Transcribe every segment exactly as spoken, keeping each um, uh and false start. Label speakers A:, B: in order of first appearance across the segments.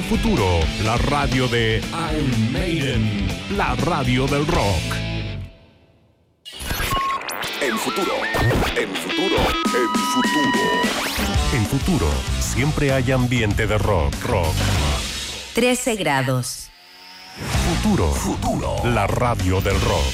A: Futuro, la radio de Iron Maiden, la radio del rock.
B: El futuro, el futuro, el futuro.
A: En Futuro, siempre hay ambiente de rock, rock.
C: trece grados.
A: Futuro, futuro, la radio del rock.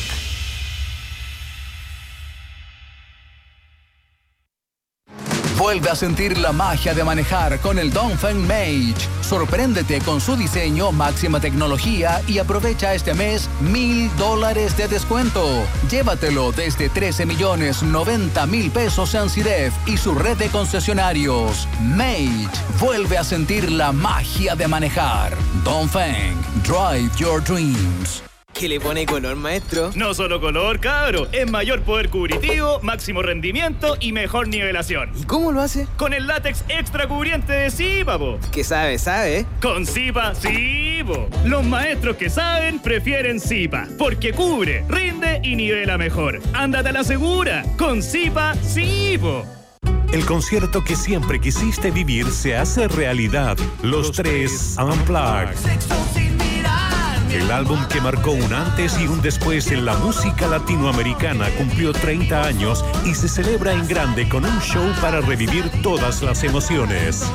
D: Vuelve a sentir la magia de manejar con el Dongfeng Mage. Sorpréndete con su diseño, máxima tecnología y aprovecha este mes mil dólares de descuento. Llévatelo desde trece millones noventa mil pesos en CIDEF y su red de concesionarios. Mage, vuelve a sentir la magia de manejar. Dongfeng, drive your dreams.
E: ¿Qué le pone color, maestro?
F: No solo color, cabro. Es mayor poder cubritivo, máximo rendimiento y mejor nivelación.
E: ¿Y cómo lo hace?
F: Con el látex extra cubriente de Zipa, po.
E: Que sabe, sabe.
F: Con Zipa, sí, po. Los maestros que saben prefieren Zipa, porque cubre, rinde y nivela mejor. Ándate a la segura. Con Zipa, sí, po.
A: El concierto que siempre quisiste vivir se hace realidad. Los, Los tres Unplugged. El álbum que marcó un antes y un después en la música latinoamericana cumplió treinta años y se celebra en grande con un show para revivir todas las emociones.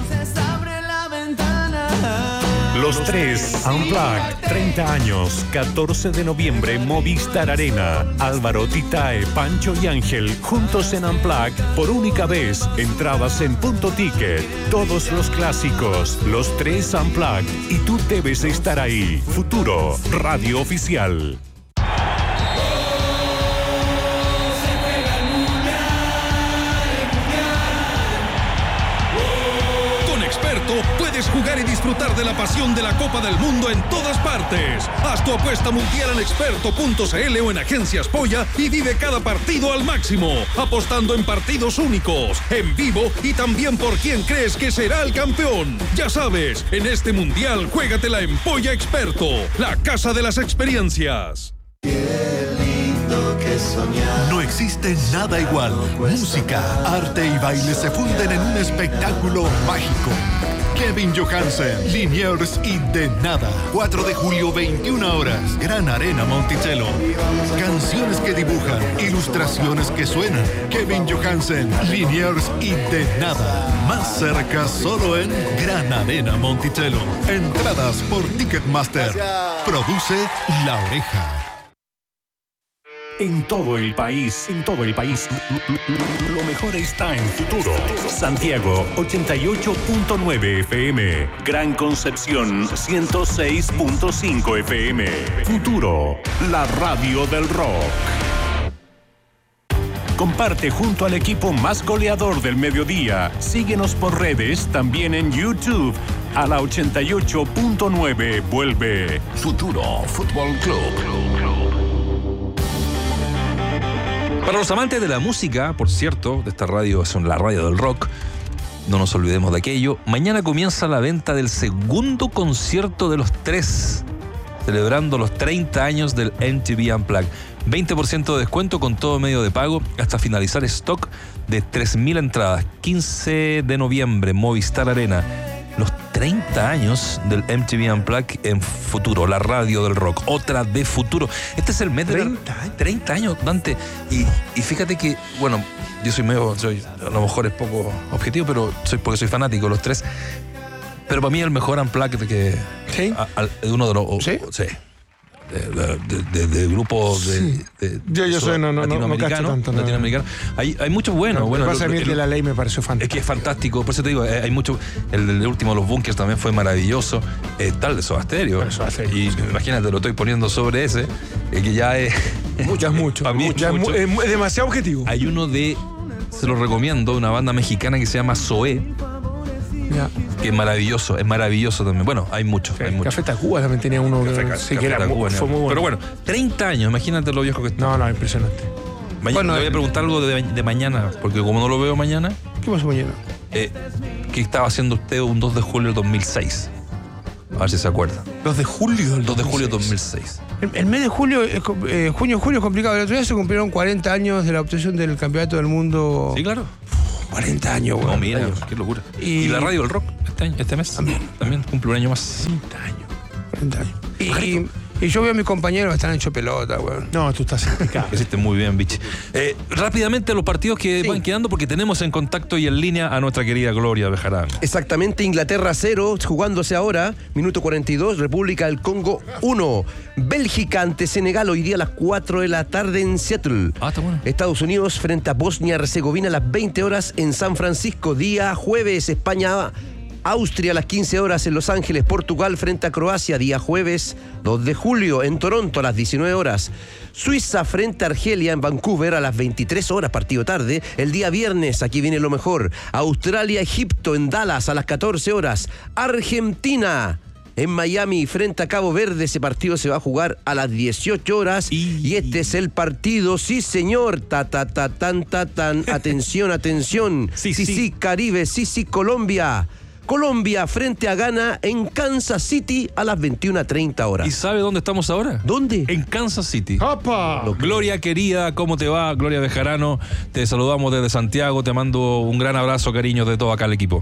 A: Los tres Unplugged, treinta años, catorce de noviembre, Movistar Arena. Álvaro, Titae, Pancho y Ángel, juntos en Unplugged por única vez. Entradas en Punto Ticket. Todos los clásicos, los tres Unplugged. Y tú debes estar ahí. Futuro, radio oficial.
G: Puedes jugar y disfrutar de la pasión de la Copa del Mundo en todas partes. Haz tu apuesta mundial en experto punto c l o en Agencias Polla y vive cada partido al máximo, apostando en partidos únicos, en vivo y también por quién crees que será el campeón. Ya sabes, en este mundial juégatela en Polla Experto, la casa de las experiencias.
H: No existe nada igual. Música, arte y baile se funden en un espectáculo mágico. Kevin Johansen, Liniers y De Nada. cuatro de julio, veintiuna horas. Gran Arena Monticello. Canciones que dibujan, ilustraciones que suenan. Kevin Johansen, Liniers y De Nada. Más cerca solo en Gran Arena Monticello. Entradas por Ticketmaster. Produce La Oreja.
A: En todo el país, en todo el país, lo mejor está en Futuro. Santiago, ochenta y ocho punto nueve F M. Gran Concepción, ciento seis punto cinco F M. Futuro, la radio del rock. Comparte junto al equipo más goleador del mediodía. Síguenos por redes, también en YouTube. A la ochenta y ocho punto nueve vuelve Futuro Fútbol Club.
I: Para los amantes de la música, por cierto, de esta radio, es la radio del rock, no nos olvidemos de aquello. Mañana comienza la venta del segundo concierto de los tres, celebrando los treinta años del M T V Unplugged. veinte por ciento de descuento con todo medio de pago hasta finalizar stock de tres mil entradas. quince de noviembre, Movistar Arena. Los treinta años del M T V Unplugged en Futuro, la radio del rock, otra de Futuro. Este es el mes de treinta, la... treinta años, Dante. Y, y fíjate que, bueno, yo soy medio, soy, a lo mejor es poco objetivo, pero soy porque soy fanático de los tres. Pero para mí el mejor Unplugged que...
J: ¿Sí?
I: A, a, uno de los...
J: ¿Sí?
I: Sí. De, de, de, de grupos de,
J: sí.
I: de,
J: yo, yo soy no, no,
I: latinoamericano,
J: no, no tanto,
I: latinoamericano.
J: No.
I: Hay, hay muchos buenos.
J: No,
I: bueno,
J: pasa
I: el,
J: a mí
I: el,
J: de la ley me pareció fantástico.
I: Es que es fantástico, por eso te digo, hay mucho. El, el último de los Bunkers también fue maravilloso. Eh, tal de Soda Stereo. Y imagínate, lo estoy poniendo sobre ese, eh, que ya es.
J: Muchas, mucho.
I: Para mí
J: mucho,
I: mucho.
J: Es, es demasiado objetivo.
I: Hay uno de. Se lo recomiendo, una banda mexicana que se llama Zoé.
J: Ya.
I: Que es maravilloso, es maravilloso también. Bueno, hay muchos.
J: Sí,
I: hay mucho.
J: Café Tacuba también tenía uno
I: Café,
J: que,
I: Café,
J: sí,
I: Café
J: que era
I: Tacuba,
J: muy, fue muy bueno.
I: Pero bueno, treinta años, imagínate lo viejo que está.
J: No, no, impresionante.
I: Mañana
J: bueno,
I: le voy a preguntar algo de, de mañana, porque como no lo veo mañana.
J: ¿Qué pasó mañana?
I: Eh, ¿Qué estaba haciendo usted un dos de julio del dos mil seis? A ver si se acuerda.
J: dos de julio del
I: dos de julio del dos mil seis.
J: El, el mes de julio, eh, junio, julio es complicado. El otro día se cumplieron cuarenta años de la obtención del campeonato del mundo.
I: Sí, claro.
J: cuarenta años, güey.
I: No, mira, años. Qué locura. Y, y la radio del rock. este año, este mes. También, también cumple un año más.
J: cuarenta años. cuarenta años. Y, y, y yo veo a mis compañeros que están hechos pelota, weón.
K: No, tú estás explicado.
I: Hiciste muy bien, Vichy. Eh, rápidamente los partidos que sí. van quedando, porque tenemos en contacto y en línea a nuestra querida Gloria Bejarano.
L: Exactamente, Inglaterra cero, jugándose ahora, minuto cuarenta y dos, República del Congo uno. Bélgica ante Senegal hoy día a las cuatro de la tarde en Seattle.
I: Ah, está bueno.
L: Estados Unidos frente a Bosnia-Herzegovina a las veinte horas en San Francisco. Día jueves, España Austria a las quince horas en Los Ángeles. Portugal frente a Croacia, día jueves dos de julio en Toronto a las diecinueve horas. Suiza frente a Argelia en Vancouver a las veintitrés horas, partido tarde. El día viernes, aquí viene lo mejor, Australia-Egipto en Dallas a las catorce horas. Argentina en Miami frente a Cabo Verde, ese partido se va a jugar a las dieciocho horas. Y, y este es el partido, sí señor, ta ta ta tan ta tan, atención, atención.
I: Sí,
L: sí,
I: sí,
L: sí, Caribe, sí, sí, Colombia. Colombia frente a Ghana en Kansas City a las veintiuna treinta horas.
I: ¿Y sabe dónde estamos ahora?
L: ¿Dónde?
I: En Kansas City.
K: ¡Opa!
I: Gloria querida, ¿cómo te va? Gloria Bejarano, te saludamos desde Santiago, te mando un gran abrazo, cariño, de todo acá el equipo.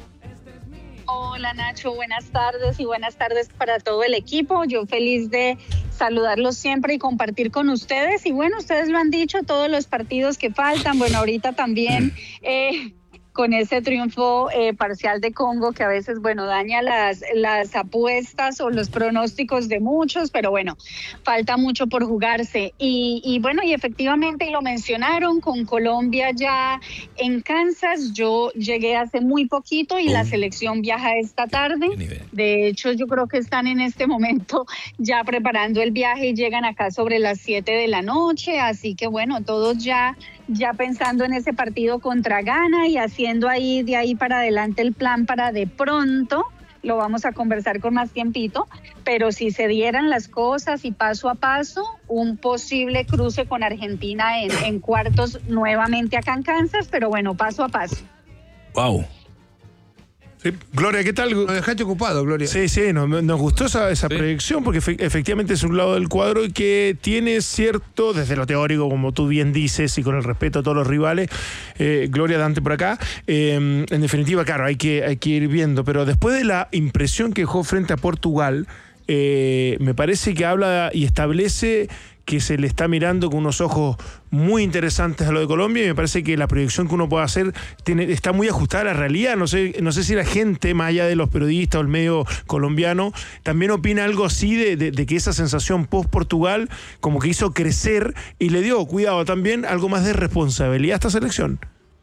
M: Hola Nacho, buenas tardes y buenas tardes para todo el equipo. Yo feliz de saludarlos siempre y compartir con ustedes. Y bueno, ustedes lo han dicho, todos los partidos que faltan. Bueno, ahorita también eh, con ese triunfo eh, parcial de Congo que a veces, bueno, daña las, las apuestas o los pronósticos de muchos, pero bueno, falta mucho por jugarse. Y, y bueno, y efectivamente lo mencionaron con Colombia ya en Kansas. Yo llegué hace muy poquito y oh. la selección viaja esta tarde. De hecho, yo creo que están en este momento ya preparando el viaje y llegan acá sobre las siete de la noche. Así que bueno, todos ya, ya pensando en ese partido contra Ghana y haciendo ahí de ahí para adelante el plan para de pronto, lo vamos a conversar con más tiempito, pero si se dieran las cosas y paso a paso, un posible cruce con Argentina en, en cuartos nuevamente acá en Kansas, pero bueno, paso a paso.
I: Wow.
K: Sí. Gloria, ¿qué tal?
J: Nos dejaste ocupado, Gloria.
K: Sí, sí, nos, nos gustó esa, esa
I: sí.
K: proyección porque fe, efectivamente es un lado del cuadro y que tiene cierto, desde lo teórico, como tú bien dices, y con el respeto a todos los rivales, eh, Gloria Dante por acá, eh, en definitiva, claro, hay que, hay que ir viendo, pero después de la impresión que dejó frente a Portugal, eh, me parece que habla y establece que se le está mirando con unos ojos muy interesantes a lo de Colombia, y me parece que la proyección que uno puede hacer tiene, está muy ajustada a la realidad. No sé, no sé si la gente, más allá de los periodistas o el medio colombiano, también opina algo así de, de, de que esa sensación post-Portugal como que hizo crecer y le dio, cuidado, también algo más de responsabilidad a esta selección.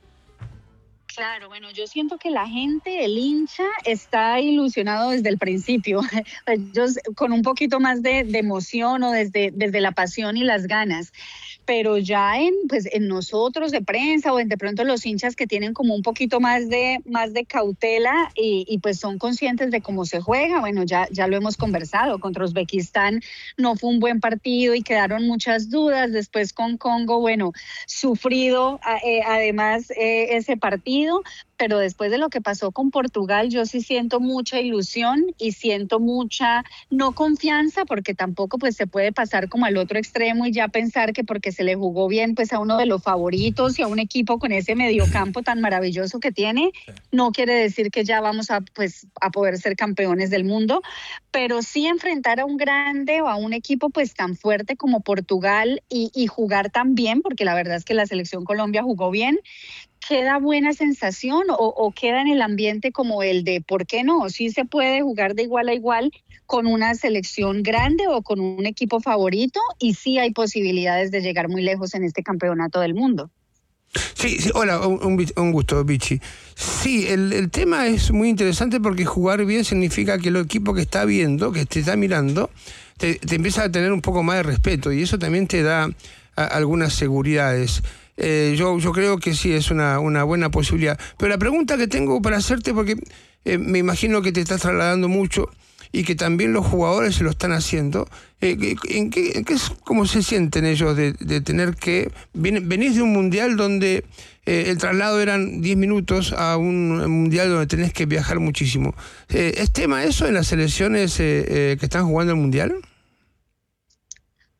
M: Claro, bueno, yo siento que la gente, el hincha, está ilusionado desde el principio. Ellos con un poquito más de, de emoción o desde, desde la pasión y las ganas. Pero ya en, pues, en nosotros de prensa o en de pronto los hinchas que tienen como un poquito más de, más de cautela y, y pues son conscientes de cómo se juega. Bueno, ya, ya lo hemos conversado. Contra Uzbekistán no fue un buen partido y quedaron muchas dudas. Después con Congo, bueno, sufrido eh, además eh, ese partido. Pero después de lo que pasó con Portugal, yo sí siento mucha ilusión y siento mucha, no confianza, porque tampoco pues se puede pasar como al otro extremo y ya pensar que porque se le jugó bien pues a uno de los favoritos y a un equipo con ese mediocampo tan maravilloso que tiene, no quiere decir que ya vamos a pues a poder ser campeones del mundo, pero sí enfrentar a un grande o a un equipo pues tan fuerte como Portugal y, y jugar tan bien, porque la verdad es que la selección Colombia jugó bien. ¿Queda buena sensación o, o queda en el ambiente como el de por qué no? Sí se puede jugar de igual a igual con una selección grande o con un equipo favorito y sí hay posibilidades de llegar muy lejos en este campeonato del mundo.
J: Sí, sí, hola, un, un gusto, Vichy. Sí, el, el tema es muy interesante porque jugar bien significa que el equipo que está viendo, que te está mirando, te, te empieza a tener un poco más de respeto y eso también te da a, algunas seguridades. Eh, yo, yo creo que sí, es una, una buena posibilidad. Pero la pregunta que tengo para hacerte, porque eh, me imagino que te estás trasladando mucho y que también los jugadores se lo están haciendo, eh, ¿en qué, en qué es, cómo se sienten ellos de, de tener que... Venís de un mundial donde eh, el traslado eran diez minutos a un mundial donde tenés que viajar muchísimo. Eh, ¿Es tema eso en las selecciones eh, eh, que están jugando el mundial?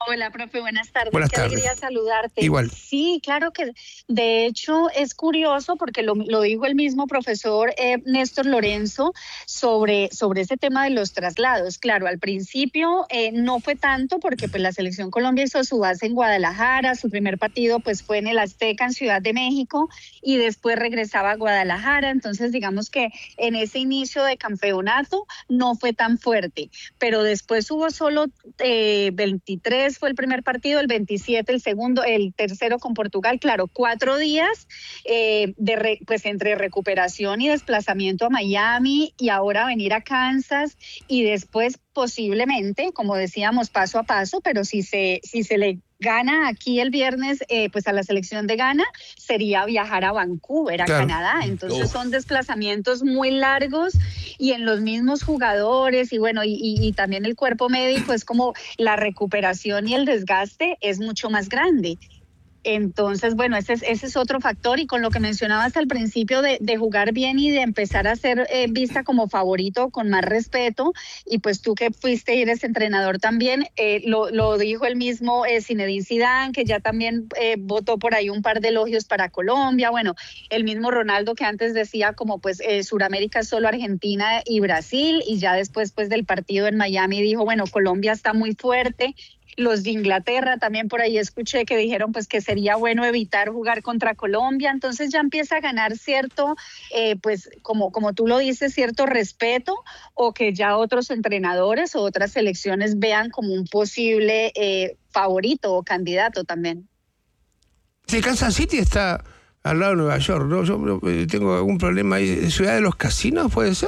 M: Hola, profe, buenas tardes.
J: Buenas
M: Qué
J: tardes.
M: alegría saludarte.
J: Igual.
M: Sí, claro que de hecho es curioso porque lo, lo dijo el mismo profesor eh, Néstor Lorenzo sobre, sobre ese tema de los traslados. Claro, al principio eh, no fue tanto porque pues la Selección Colombia hizo su base en Guadalajara, su primer partido pues fue en el Azteca en Ciudad de México y después regresaba a Guadalajara. Entonces digamos que en ese inicio de campeonato no fue tan fuerte, pero después hubo solo eh, veintitrés fue el primer partido, el veintisiete el segundo, el tercero con Portugal, claro, cuatro días eh, de re, pues entre recuperación y desplazamiento a Miami y ahora venir a Kansas y después posiblemente, como decíamos, paso a paso, pero si se, si se le gana aquí el viernes eh, pues a la selección de Ghana, sería viajar a Vancouver, a
J: Claro.
M: Canadá. Entonces
J: Uf.
M: son desplazamientos muy largos y en los mismos jugadores y bueno, y, y, y también el cuerpo médico es como la recuperación y el desgaste es mucho más grande. Entonces, bueno, ese es, ese es otro factor y con lo que mencionabas al principio de, de jugar bien y de empezar a ser eh, vista como favorito con más respeto y pues tú que fuiste y eres entrenador también, eh, lo, lo dijo el mismo eh, Zinedine Zidane, que ya también eh, votó por ahí un par de elogios para Colombia, bueno, el mismo Ronaldo que antes decía como pues eh, Suramérica es solo Argentina y Brasil y ya después pues del partido en Miami dijo, bueno, Colombia está muy fuerte. Los de Inglaterra también por ahí escuché que dijeron pues que sería bueno evitar jugar contra Colombia, entonces ya empieza a ganar cierto, eh, pues como, como tú lo dices, cierto respeto o que ya otros entrenadores o otras selecciones vean como un posible eh, favorito o candidato también.
J: Sí, Kansas City está al lado de Nueva York, ¿no? Yo eh, tengo algún problema ahí. ¿Ciudad de los casinos puede ser?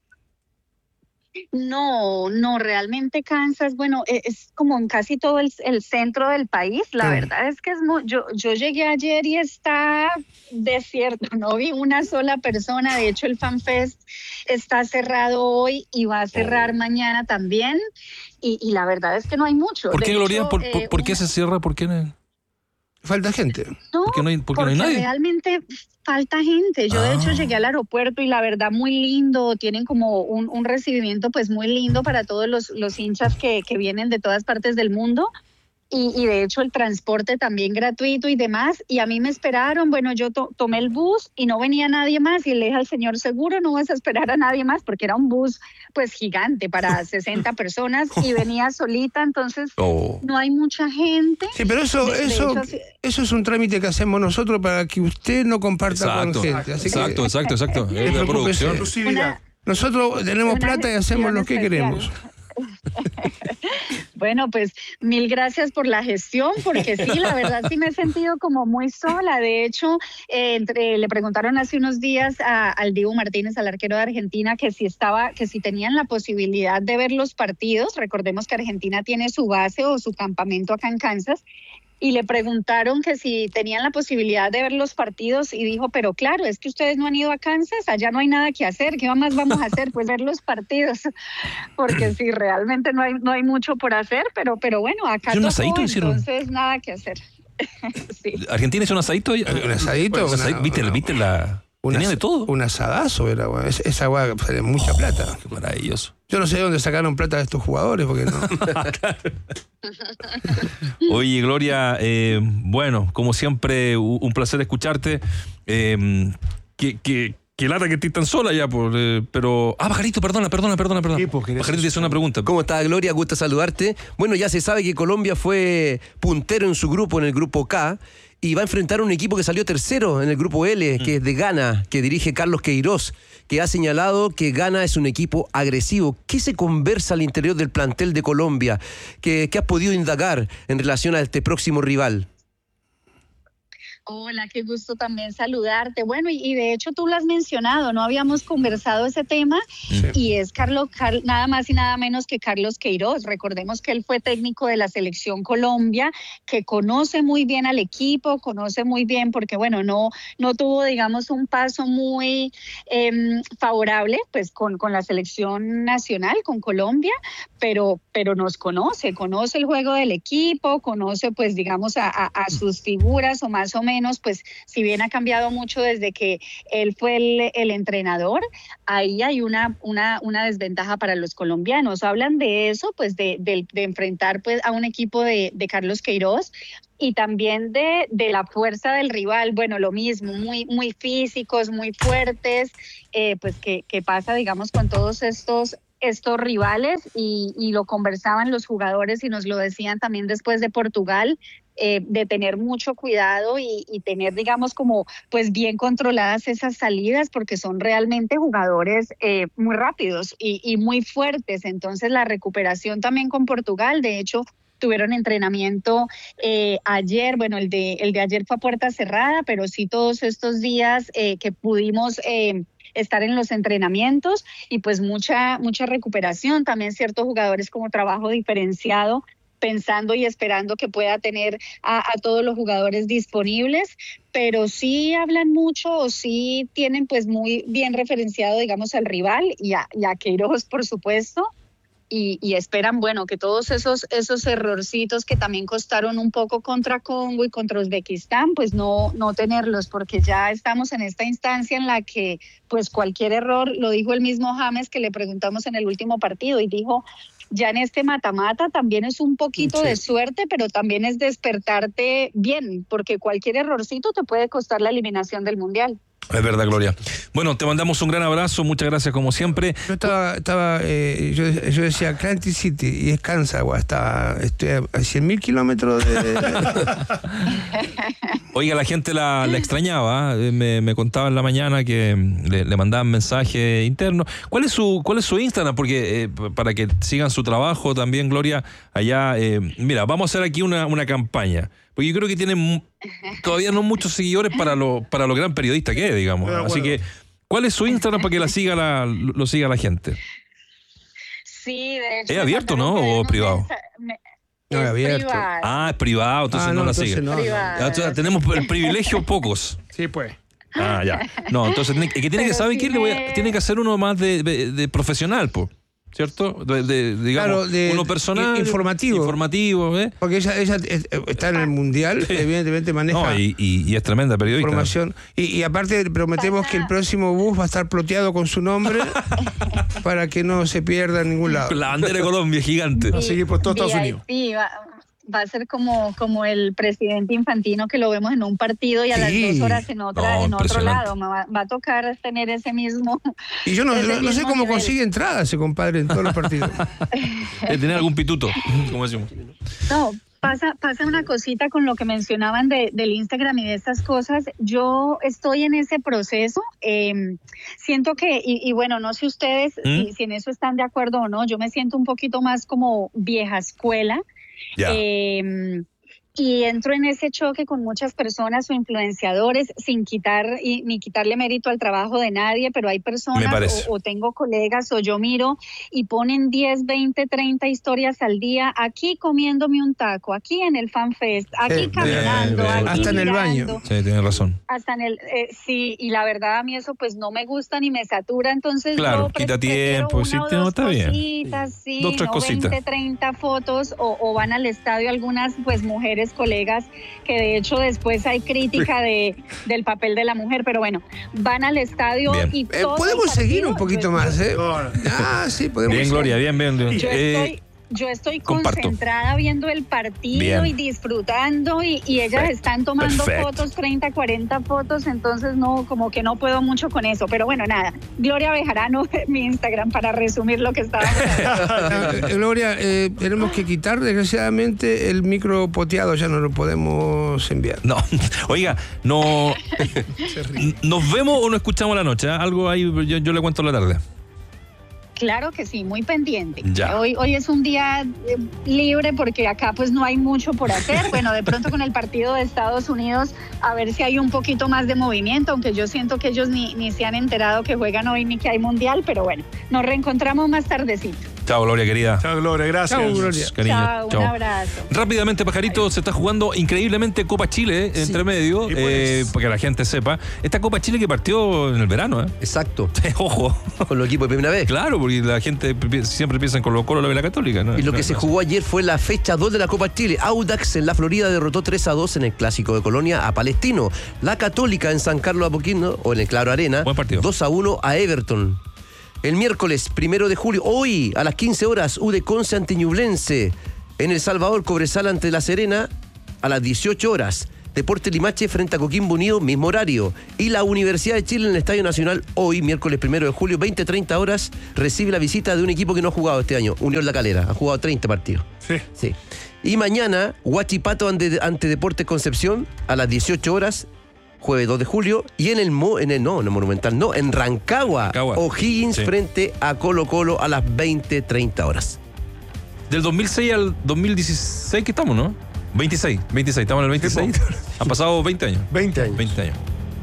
M: No, no, realmente Kansas, bueno, e- es como en casi todo el, el centro del país. La
J: Sí.
M: verdad es que es muy, yo, yo llegué ayer y está desierto, no vi una sola persona. De hecho, el FanFest está cerrado hoy y va a cerrar mañana también. Y, y la verdad es que no hay mucho.
I: ¿Por
M: De
I: qué, Gloria?
M: hecho,
I: ¿Por,
M: eh,
I: por- por qué se cierra? ¿Por qué no,
J: Falta gente.
M: No,
I: por qué no hay, por qué no
M: porque
I: hay nadie?
M: realmente falta gente. Yo de hecho
I: Ah.
M: llegué al aeropuerto y la verdad muy lindo, tienen como un, un recibimiento pues muy lindo para todos los, los hinchas que, que vienen de todas partes del mundo. Y, y de hecho el transporte también gratuito y demás, y a mí me esperaron, bueno, yo to- tomé el bus y no venía nadie más, y le dije al señor, seguro no vas a esperar a nadie más, porque era un bus pues gigante para sesenta personas y venía solita, entonces
I: Oh.
M: no hay mucha gente.
J: Sí, pero eso,
M: De- de
J: eso,
M: hecho, sí.
J: eso es un trámite que hacemos nosotros para que usted no comparta
I: Exacto,
J: con gente. Así
I: exacto,
J: que,
I: exacto, exacto.
J: no
I: Es
J: se
I: la
J: preocupe,
I: producción.
J: exclusividad. Nosotros tenemos
M: una
J: plata y hacemos lo que
M: gestión
J: queremos.
M: especial. Bueno, pues mil gracias por la gestión, porque sí, la verdad sí me he sentido como muy sola. De hecho, eh, entre, le preguntaron hace unos días a- al Dibu Martínez, al arquero de Argentina, que si estaba, que si tenían la posibilidad de ver los partidos. Recordemos que Argentina tiene su base o su campamento acá en Kansas. Y le preguntaron que si tenían la posibilidad de ver los partidos y dijo, pero claro, es que ustedes no han ido a Kansas, allá no hay nada que hacer, ¿qué más vamos a hacer? Pues ver los partidos, porque sí, realmente no hay no hay mucho por hacer, pero pero bueno, acá
I: ¿Y un
M: tocó,
I: asadito hicieron?
M: entonces nada que hacer. Sí.
I: ¿Argentina es un asadito?
J: Un asadito,
I: Un asadito,
J: una-
I: ¿Viste,
J: una-
I: ¿viste la...?
J: Un
I: Tenía
J: as-
I: de todo.
J: Un asadazo era, güey. Es- esa agua sale mucha plata.
I: Qué maravilloso.
J: Yo no sé de dónde sacaron plata de estos jugadores, porque no.
I: Oye, Gloria, eh, bueno, como siempre, u- un placer escucharte. Eh, que, que, que lata que estés tan sola ya, por, eh, pero... Ah, Pajarito, perdona, perdona, perdona, perdona. Pajarito te hizo una pregunta.
L: ¿Cómo está, Gloria? Gusto saludarte. Bueno, ya se sabe que Colombia fue puntero en su grupo, en el grupo K, y va a enfrentar a un equipo que salió tercero en el grupo L, que es de Ghana, que dirige Carlos Queiroz, que ha señalado que Ghana es un equipo agresivo. ¿Qué se conversa al interior del plantel de Colombia? ¿Qué, qué has podido indagar en relación a este próximo rival?
M: Hola, qué gusto también saludarte. Bueno, y, y de hecho tú lo has mencionado, no habíamos conversado ese tema y es Carlos, Car- nada más y nada menos que Carlos Queiroz. Recordemos que él fue técnico de la Selección Colombia, que conoce muy bien al equipo, conoce muy bien porque bueno, no, no tuvo digamos un paso muy eh, favorable pues con, con la Selección Nacional, con Colombia, pero, pero nos conoce, conoce el juego del equipo, conoce pues digamos a, a, a sus figuras o más o menos menos, pues si bien ha cambiado mucho desde que él fue el, el entrenador, ahí hay una, una, una desventaja para los colombianos. Hablan de eso, pues de, de, de enfrentar pues a un equipo de, de Carlos Queiroz, y también de, de la fuerza del rival. Bueno, lo mismo, muy, muy físicos, muy fuertes, eh, pues que, que pasa, digamos, con todos estos, estos rivales, y, y lo conversaban los jugadores y nos lo decían también después de Portugal, eh, de tener mucho cuidado y, y tener, digamos, como pues bien controladas esas salidas, porque son realmente jugadores eh, muy rápidos y, y muy fuertes. Entonces la recuperación también con Portugal, de hecho, tuvieron entrenamiento eh, ayer, bueno, el de, el de ayer fue a puerta cerrada, pero sí todos estos días eh, que pudimos eh, estar en los entrenamientos, y pues mucha, mucha recuperación, también ciertos jugadores como trabajo diferenciado, pensando y esperando que pueda tener a, a todos los jugadores disponibles, pero sí hablan mucho o sí tienen pues muy bien referenciado, digamos, al rival y a, y a Queiroz, por supuesto. Y, y esperan, bueno, que todos esos, esos errorcitos que también costaron un poco contra Congo y contra Uzbekistán, pues no, no tenerlos, porque ya estamos en esta instancia en la que pues cualquier error, lo dijo el mismo James, que le preguntamos en el último partido, y dijo, ya en este mata-mata también es un poquito sí. de suerte, pero también es despertarte bien, porque cualquier errorcito te puede costar la eliminación del Mundial.
I: Es verdad, Gloria. Bueno, te mandamos un gran abrazo, muchas gracias como siempre.
J: Yo estaba, estaba eh, yo, yo decía Atlantic City y es Kansagua, estaba estoy a cien mil kilómetros de...
I: Oiga, la gente la, la extrañaba, me, me contaba en la mañana que le, le mandaban mensajes internos. ¿Cuál es su cuál es su Instagram? Porque eh, para que sigan su trabajo también, Gloria, allá, eh, mira, vamos a hacer aquí una, una campaña. Porque yo creo que tienen todavía no muchos seguidores para lo para lo gran periodista que es, digamos. Así que, ¿cuál es su Instagram para que la siga la, lo siga la gente?
M: Sí, de hecho.
I: ¿Es abierto, no? ¿O privado?
M: Me,
J: no, es abierto.
M: Privado.
I: Ah, es privado, entonces ah, no, no la sigue. No, no. Tenemos el privilegio pocos.
K: Sí, pues.
I: Ah, ya. No, entonces, que tiene que saber que me... tiene que hacer uno más de, de, de profesional, pues. ¿Cierto? De, de, digamos, claro, de, uno personal.
J: Informativo.
I: Informativo, ¿eh?
J: Porque ella, ella está en el Mundial, sí. evidentemente maneja.
I: No, y, y, y es tremenda periodista.
J: Información. Y, y aparte prometemos que el próximo bus va a estar ploteado con su nombre para que no se pierda en ningún lado.
I: La bandera de Colombia gigante.
K: Va a seguir por todo Estados Unidos.
M: Sí, va, va a ser como, como el presidente Infantino, que lo vemos en un partido y a sí. las dos horas en otra, no, en otro lado. Me va, va a tocar tener ese mismo.
J: Y yo no, no, no sé cómo nivel. Consigue entrada ese compadre en todos los partidos.
I: De tener algún pituto, como decimos.
M: No, pasa, pasa una cosita con lo que mencionaban de, del Instagram y de estas cosas. Yo estoy en ese proceso. Eh, siento que, y, y bueno, no sé ustedes ¿Mm? si, si en eso están de acuerdo o no, yo me siento un poquito más como vieja escuela. Yeah. Eh, y entro en ese choque con muchas personas o influenciadores sin quitar y, ni quitarle mérito al trabajo de nadie, pero hay personas o, o tengo colegas o yo miro y ponen diez, veinte, treinta historias al día, aquí comiéndome un taco, aquí en el FanFest, aquí sí, caminando, bien, bien.
J: Aquí hasta
M: mirando,
J: en el baño.
I: Sí, tienes razón.
M: Hasta en el, eh, sí, y la verdad a mí eso pues no me gusta ni me satura, entonces
I: claro,
M: yo
I: quita tiempo, sí,
M: una,
I: no,
M: dos
I: está
M: cositas,
I: bien.
M: Sí,
I: dos, tres
M: no
I: cositas.
M: veinte, treinta fotos o, o van al estadio algunas pues mujeres, colegas, que de hecho después hay crítica de del papel de la mujer, pero bueno, van al estadio bien. y
J: eh, podemos seguir un poquito
M: pues,
J: más, ¿eh? Ah, sí, podemos.
I: Bien, Gloria, bien, bien. bien.
M: Yo
I: eh,
M: estoy Yo estoy
I: comparto.
M: concentrada viendo el partido
I: Bien.
M: y disfrutando y, y ellas Perfecto. están tomando
I: Perfecto.
M: fotos, treinta, cuarenta fotos, entonces no, como que no puedo mucho con eso, pero bueno, nada, Gloria Bejarano, mi Instagram, para resumir lo que estábamos hablando.
J: Gloria, eh, tenemos que quitar desgraciadamente el micro poteado, ya no lo podemos enviar.
I: No, oiga, no nos vemos o nos escuchamos la noche, ¿eh? Algo ahí yo, yo le cuento la tarde.
M: Claro que sí, muy pendiente.
I: Ya.
M: Hoy, hoy es un día eh, libre porque acá pues no hay mucho por hacer. Bueno, de pronto con el partido de Estados Unidos a ver si hay un poquito más de movimiento, aunque yo siento que ellos ni, ni se han enterado que juegan hoy ni que hay mundial, pero bueno, nos reencontramos más tardecito.
I: Chao, Gloria, querida.
K: Chao, Gloria, gracias.
J: Chao, Gloria.
I: Cariño.
M: Chao,
I: Chao.
M: un abrazo.
I: Rápidamente, Pajarito, se está jugando increíblemente Copa Chile,
L: Sí.
I: entre medio,
K: Y pues-
I: eh, para que la gente sepa. Esta Copa Chile que partió en el verano, ¿eh?
L: Exacto.
I: Ojo.
L: Con los equipos de primera vez.
I: Claro, porque la gente pi- siempre piensa en Colo Colo, la Vela Católica, ¿no?
L: Y lo que
I: No,
L: se
I: no.
L: jugó ayer fue la fecha dos de la Copa Chile. Audax en la Florida derrotó tres a dos en el Clásico de Colonia a Palestino. La Católica en San Carlos Apoquindo, o en el Claro Arena,
I: Buen partido.
L: dos a uno a Everton. El miércoles primero de julio, hoy a las quince horas, U D Conce ante Ñublense. En El Salvador, Cobresal ante La Serena a las dieciocho horas. Deportes Limache frente a Coquimbo Unido, mismo horario. Y la Universidad de Chile en el Estadio Nacional, hoy, miércoles primero de julio, veinte treinta horas, recibe la visita de un equipo que no ha jugado este año, Unión La Calera. Ha jugado treinta partidos.
K: Sí.
L: Sí. Y mañana, Huachipato ante, ante Deportes Concepción a las dieciocho horas, jueves dos de julio. Y en el, Mo, en el no, en el Monumental, no, en Rancagua,
I: Rancagua.
L: O'Higgins
I: Sí.
L: frente a Colo Colo a las veinte treinta horas.
I: Del dos mil seis al dos mil dieciséis, ¿qué estamos, no? veintiséis, veintiséis, estamos en el veintiséis. Han pasado veinte años.
K: veinte años.
I: veinte años.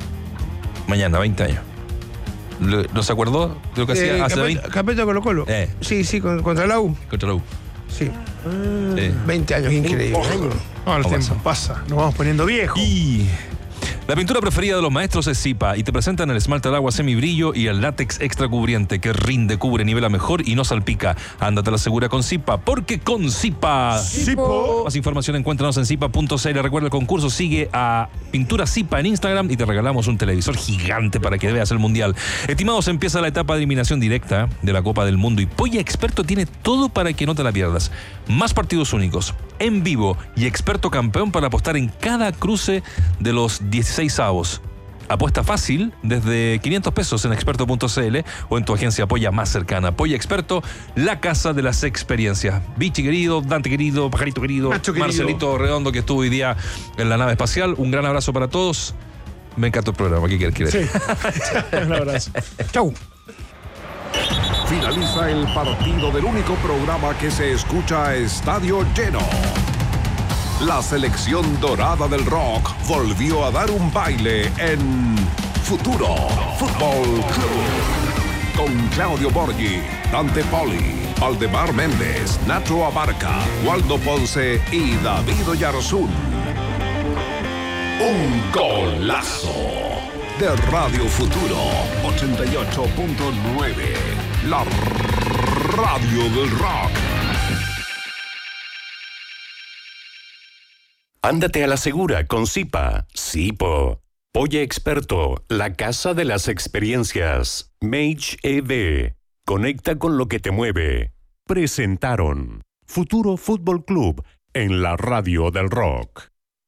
I: Mañana, veinte años. Lo- ¿No se acordó de lo que
J: Eh,
I: hacía hace
J: campeonato-
I: veinte?
J: Campeonato Colo Colo.
I: Eh.
J: Sí, sí, con- contra la U.
I: Contra la U.
J: Sí.
I: Sí.
J: veinte años, increíble.
K: No, el
I: ¿Cómo
K: tiempo pasa. Nos vamos poniendo viejos.
I: Y la pintura preferida de los maestros es Zipa y te presentan el esmalte de agua semibrillo y el látex extra cubriente que rinde, cubre, nivela mejor y no salpica. Ándate a la segura con Zipa, porque con Zipa.
K: Zipo.
I: Más información encuéntranos en zipa punto c l. Recuerda el concurso, sigue a Pintura Zipa en Instagram y te regalamos un televisor gigante para que veas el mundial. Estimados, empieza la etapa de eliminación directa de la Copa del Mundo y Polla Experto tiene todo para que no te la pierdas. Más partidos únicos, en vivo y experto campeón para apostar en cada cruce de los dieciséis avos. Apuesta fácil desde quinientos pesos en experto punto c l o en tu agencia Polla más cercana. Polla Experto, la casa de las experiencias. Bichi querido, Dante querido, Pajarito querido,
K: Nacho querido.
I: Marcelito Redondo que estuvo hoy día en la nave espacial. Un gran abrazo para todos. Me encantó el programa. ¿Qué quieres?
K: Sí. Un abrazo.
J: Chau.
B: Finaliza el partido del único programa que se escucha a estadio lleno. La selección dorada del rock volvió a dar un baile en Futuro Fútbol Club. Con Claudio Borghi, Dante Poli, Aldemar Méndez, Nacho Abarca, Waldo Ponce y David Oyarzún. Un golazo de Radio Futuro ochenta y ocho punto nueve. La radio del rock.
A: Ándate a la segura con Zipa. Zipo. Polla Experto, la casa de las experiencias. Mage E D. Conecta con lo que te mueve. Presentaron Futuro Fútbol Club en la radio del rock.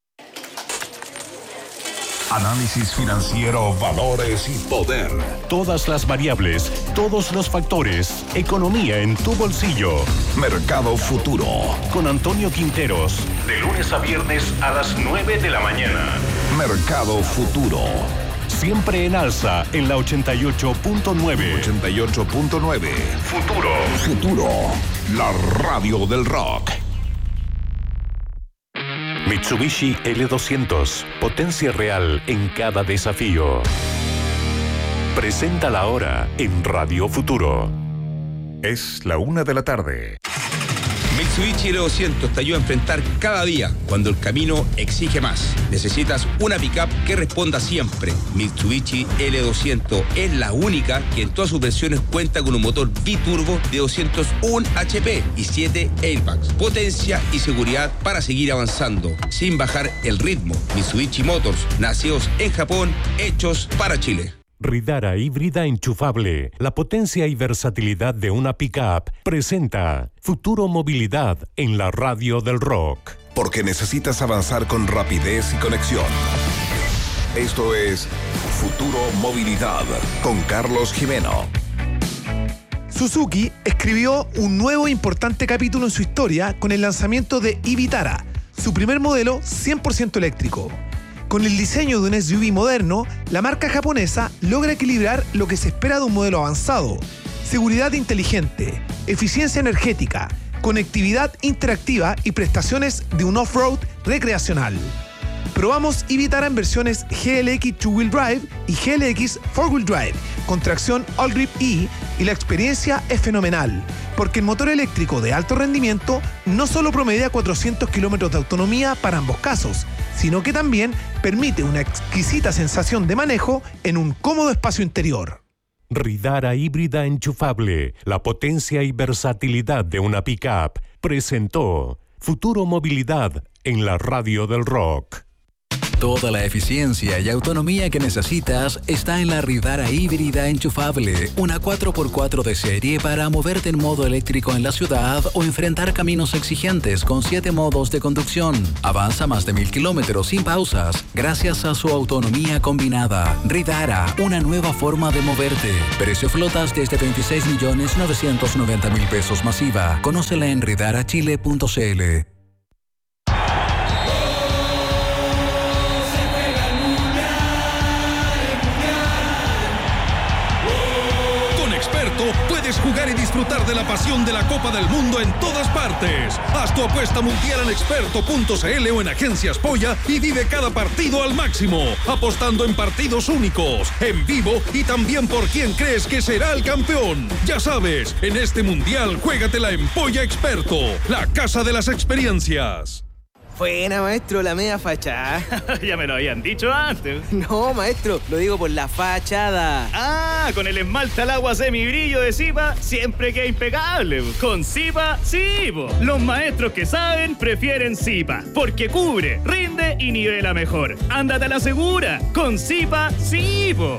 B: Análisis financiero, valores y poder.
A: Todas las variables, todos los factores. Economía en tu bolsillo.
B: Mercado Futuro.
A: Con Antonio Quinteros. De lunes a viernes a las nueve de la mañana.
B: Mercado Futuro.
A: Siempre en alza en la ochenta y ocho punto nueve.
B: ochenta y ocho punto nueve.
A: Futuro.
B: Futuro. La radio del rock.
A: Mitsubishi L doscientos. Potencia real en cada desafío. Presenta la hora en Radio Futuro.
B: Es la una de la tarde.
N: Mitsubishi L doscientos te ayuda a enfrentar cada día cuando el camino exige más. Necesitas una pickup que responda siempre. Mitsubishi L doscientos es la única que en todas sus versiones cuenta con un motor biturbo de doscientos uno H P y siete airbags. Potencia y seguridad para seguir avanzando sin bajar el ritmo. Mitsubishi Motors, nacidos en Japón, hechos para Chile.
A: Ridara híbrida enchufable. La potencia y versatilidad de una pickup presenta Futuro Movilidad en la radio del rock.
B: Porque necesitas avanzar con rapidez y conexión. Esto es Futuro Movilidad con Carlos Jimeno.
O: Suzuki escribió un nuevo importante capítulo en su historia con el lanzamiento de e-Vitara, su primer modelo cien por ciento eléctrico. Con el diseño de un S U V moderno, la marca japonesa logra equilibrar lo que se espera de un modelo avanzado: seguridad inteligente, eficiencia energética, conectividad interactiva y prestaciones de un off-road recreacional. Probamos i Vitara en versiones G L X Two Wheel Drive y G L X Four Wheel Drive con tracción All Grip E y la experiencia es fenomenal, porque el motor eléctrico de alto rendimiento no solo promedia cuatrocientos kilómetros de autonomía para ambos casos, sino que también permite una exquisita sensación de manejo en un cómodo espacio interior.
A: Ridara híbrida enchufable, la potencia y versatilidad de una pick-up, presentó Futuro Movilidad en la Radio del Rock.
D: Toda la eficiencia y autonomía que necesitas está en la Ridara híbrida enchufable, una cuatro por cuatro de serie para moverte en modo eléctrico en la ciudad o enfrentar caminos exigentes con siete modos de conducción. Avanza más de mil kilómetros sin pausas gracias a su autonomía combinada. Ridara, una nueva forma de moverte. Precio flotas desde veintiséis millones novecientos noventa mil pesos masiva. Conócela en ridara chile punto c l.
G: Puedes jugar y disfrutar de la pasión de la Copa del Mundo en todas partes. Haz tu apuesta mundial en experto punto c l o en Agencias Polla y vive cada partido al máximo, apostando en partidos únicos, en vivo y también por quién crees que será el campeón. Ya sabes, en este mundial juégatela en Polla Experto, la casa de las experiencias.
E: Buena, maestro, la media fachada.
F: Ya me lo habían dicho antes.
E: No, maestro, lo digo por la fachada.
F: Ah, con el esmalte al agua semibrillo de Zipa siempre queda impecable. Con Zipa, sí, po. Los maestros que saben prefieren Zipa, porque cubre, rinde y nivela mejor. Ándate a la segura. Con Zipa, sí, po.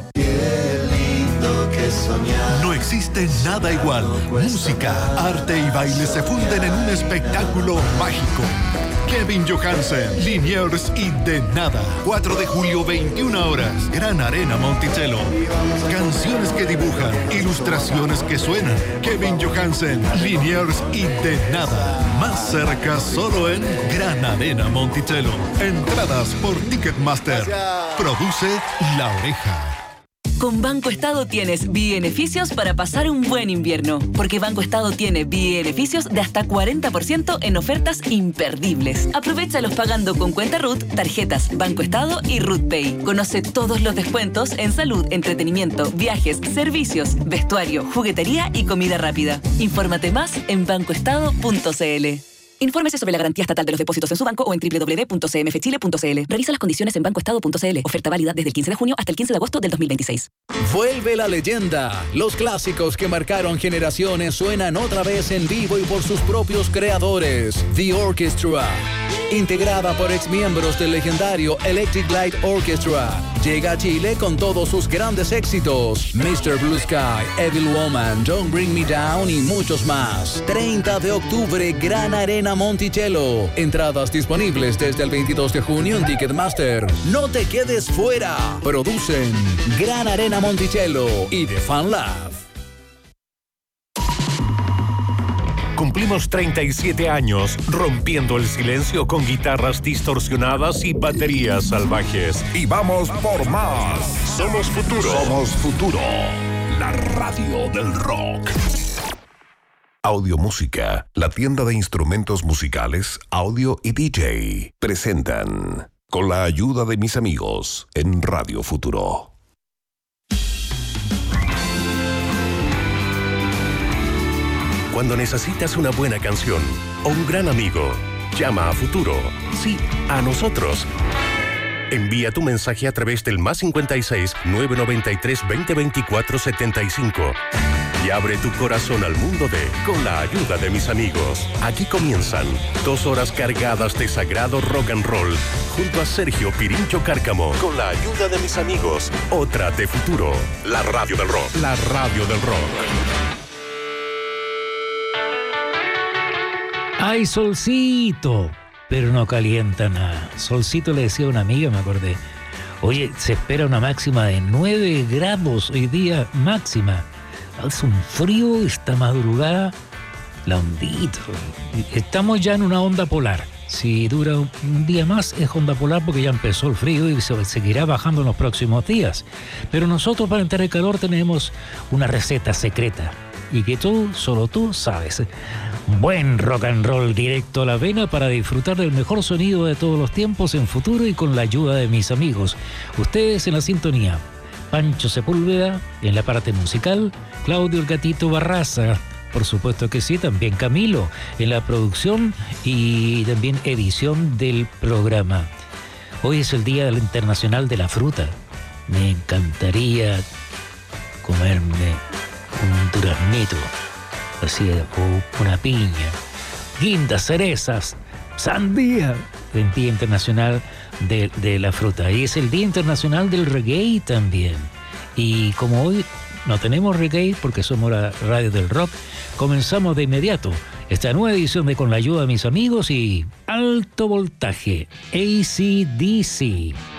H: No existe nada igual. Música, arte y baile se funden en un espectáculo mágico. Kevin Johansen, Liniers y De Nada. cuatro de julio, veintiuna horas. Gran Arena Monticello. Canciones que dibujan, ilustraciones que suenan. Kevin Johansen, Liniers y De Nada. Más cerca solo en Gran Arena Monticello. Entradas por Ticketmaster. Produce La Oreja.
P: Con Banco Estado tienes beneficios para pasar un buen invierno, porque Banco Estado tiene beneficios de hasta cuarenta por ciento en ofertas imperdibles. Aprovéchalos pagando con cuenta R U T, tarjetas Banco Estado y R U T Pay. Conoce todos los descuentos en salud, entretenimiento, viajes, servicios, vestuario, juguetería y comida rápida. Infórmate más en banco estado punto c l. Infórmese sobre la garantía estatal de los depósitos en su banco o en doble u doble u doble u punto c m f chile punto c l. Revisa las condiciones en banco estado punto c l. Oferta válida desde el quince de junio hasta el quince de agosto del dos mil veintiséis.
D: Vuelve la leyenda. Los clásicos que marcaron generaciones suenan otra vez en vivo y por sus propios creadores. The Orchestra. Integrada por exmiembros del legendario Electric Light Orchestra. Llega a Chile con todos sus grandes éxitos. mister Blue Sky, Evil Woman, Don't Bring Me Down y muchos más. treinta de octubre, Gran Arena Monticello. Entradas disponibles desde el veintidós de junio en Ticketmaster. No te quedes fuera. Producen Gran Arena Monticello y The Fan Lab.
A: Cumplimos treinta y siete años rompiendo el silencio con guitarras distorsionadas y baterías salvajes.
B: Y vamos por más.
A: Somos Futuro.
B: Somos Futuro. La radio del rock. Audiomúsica, la tienda de instrumentos musicales, audio y D J, presentan con la ayuda de mis amigos en Radio Futuro.
A: Cuando necesitas una buena canción o un gran amigo, llama a Futuro. Sí, a nosotros. Envía tu mensaje a través del más cincuenta y seis, novecientos noventa y tres, veinte veinticuatro, setenta y cinco. Y abre tu corazón al mundo de Con la ayuda de mis amigos. Aquí comienzan dos horas cargadas de sagrado rock and roll junto a Sergio Pirincho Cárcamo. Con la ayuda de mis amigos. Otra de Futuro. La radio del rock. La radio del rock.
Q: ¡Ay, solcito! Pero no calienta nada. Solcito le decía a una amiga, me acordé. Oye, se espera una máxima de nueve grados hoy día, máxima. Hace un frío esta madrugada, la ondita. Estamos ya en una onda polar. Si dura un día más es onda polar porque ya empezó el frío y se seguirá bajando en los próximos días. Pero nosotros para entrar en calor tenemos una receta secreta. y que tú, solo tú, sabes. Buen rock and roll directo a la vena para disfrutar del mejor sonido de todos los tiempos en futuro y con la ayuda de mis amigos. Ustedes en la sintonía. Pancho Sepúlveda en la parte musical, Claudio el Gatito Barraza, por supuesto que sí, también Camilo en la producción y también edición del programa. Hoy es el Día Internacional de la Fruta. Me encantaría comerme un duraznito, así, o una piña, guindas, cerezas, sandía, el Día Internacional de, de la Fruta. Y es el Día Internacional del Reggae también. Y como hoy no tenemos reggae porque somos la radio del rock, comenzamos de inmediato esta nueva edición de Con la ayuda de mis amigos y Alto Voltaje, A C D C.